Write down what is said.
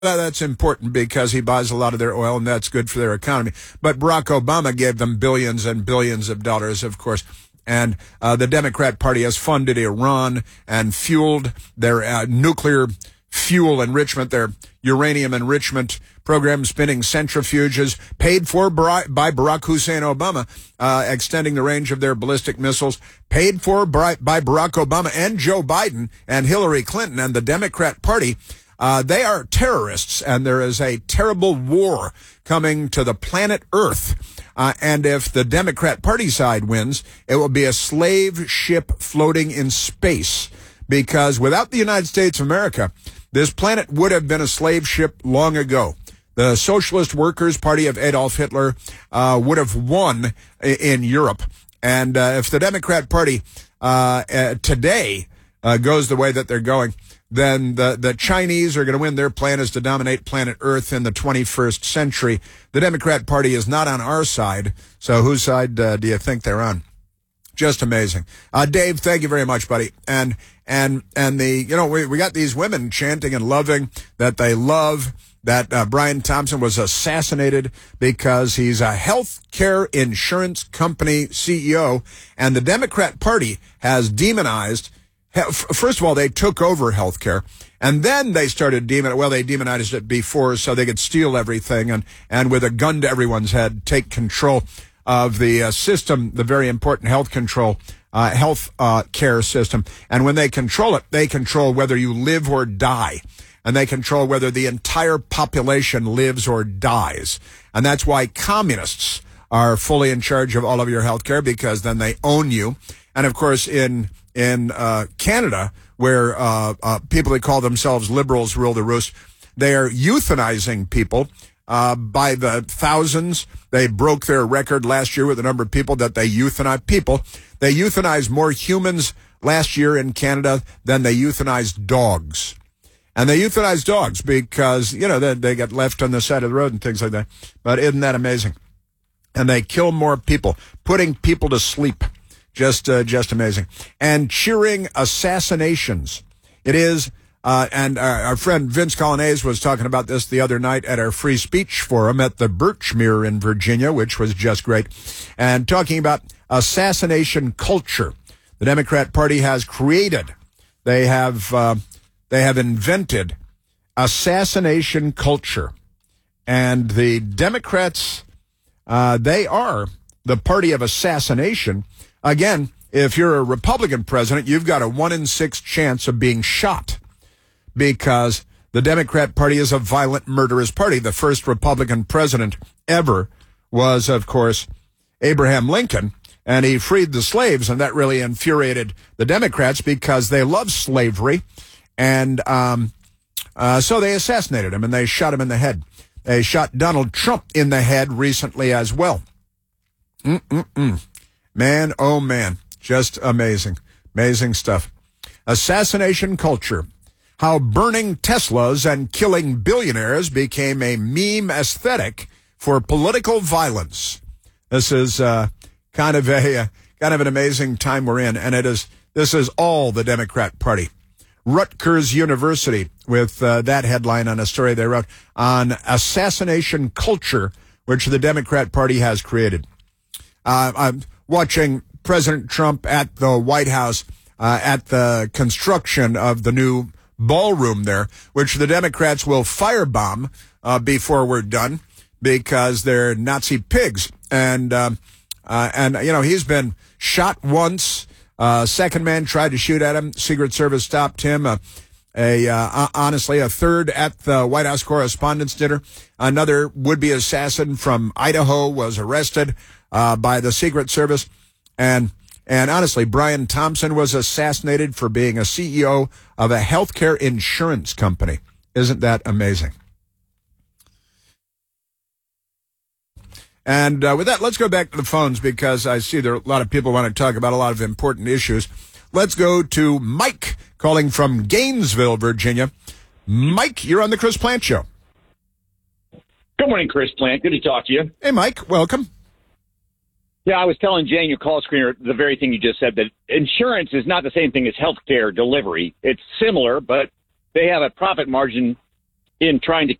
That's important because he buys a lot of their oil, and that's good for their economy. But Barack Obama gave them billions and billions of dollars, of course. And the Democrat Party has funded Iran and fueled their nuclear fuel enrichment, their uranium enrichment program, spinning centrifuges, paid for by Barack Hussein Obama, extending the range of their ballistic missiles, paid for by Barack Obama and Joe Biden and Hillary Clinton and the Democrat Party. They are terrorists, and there is a terrible war coming to the planet Earth. And if the Democrat Party side wins, it will be a slave ship floating in space. Because without the United States of America, this planet would have been a slave ship long ago. The Socialist Workers' Party of Adolf Hitler would have won in Europe. And if the Democrat Party today goes the way that they're going, then the Chinese are going to win. Their plan is to dominate planet Earth in the 21st century. The Democrat Party is not on our side. So whose side do you think they're on? Just amazing. Dave, thank you very much, buddy. And we got these women chanting and loving that they love that Brian Thompson was assassinated because he's a health care insurance company CEO, and the Democrat Party has demonized. First of all, they took over healthcare, and then they started they demonized it before so they could steal everything and with a gun to everyone's head, take control of the system, the very important health care system. And when they control it, they control whether you live or die. And they control whether the entire population lives or dies. And that's why communists are fully in charge of all of your health care, because then they own you. And of course, in Canada, where people that call themselves liberals rule the roost, they are euthanizing people by the thousands. They broke their record last year with the number of people that they euthanize. They euthanized more humans last year in Canada than they euthanized dogs. And they euthanize dogs because, they get left on the side of the road and things like that. But isn't that amazing? And they kill more people, putting people to sleep. Just amazing. And cheering assassinations. It is, and our friend Vince Colonnese was talking about this the other night at our free speech forum at the Birchmere in Virginia, which was just great, and talking about assassination culture. The Democrat Party has created, they have invented assassination culture. And the Democrats, they are the party of assassination. Again, if you're a Republican president, you've got a 1 in 6 chance of being shot because the Democrat Party is a violent, murderous party. The first Republican president ever was, of course, Abraham Lincoln, and he freed the slaves, and that really infuriated the Democrats because they love slavery, and so they assassinated him, and they shot him in the head. They shot Donald Trump in the head recently as well. Man, oh man, just amazing. Amazing stuff. Assassination culture. How burning Teslas and killing billionaires became a meme aesthetic for political violence. This is kind of an amazing time we're in, and this is all the Democrat Party. Rutgers University with that headline on a story they wrote on assassination culture, which the Democrat Party has created. I'm watching President Trump at the White House at the construction of the new ballroom there, which the Democrats will firebomb before we're done because they're Nazi pigs. And he's been shot once. Second man tried to shoot at him. Secret Service stopped him. Honestly, a third at the White House Correspondents' Dinner. Another would-be assassin from Idaho was arrested by the Secret Service. And honestly, Brian Thompson was assassinated for being a CEO of a healthcare insurance company. Isn't that amazing? And with that, let's go back to the phones because I see there are a lot of people want to talk about a lot of important issues. Let's go to Mike calling from Gainesville, Virginia. Mike, you're on the Chris Plant Show. Good morning, Chris Plant. Good to talk to you. Hey, Mike. Welcome. Yeah, I was telling Jane, your call screener, the very thing you just said, that insurance is not the same thing as healthcare delivery. It's similar, but they have a profit margin in trying to